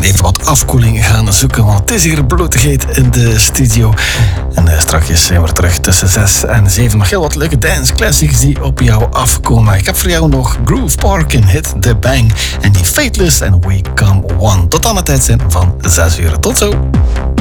even wat afkoeling gaan zoeken, want het is hier bloedigheid in de studio. En straks zijn we terug tussen 6 en 7. Nog heel wat leuke dance classics die op jou afkomen. Ik heb voor jou nog Groove Park in Hit the Bang en die Fateless en We Come One. Tot aan het tijd zijn van 6 uur. Tot zo!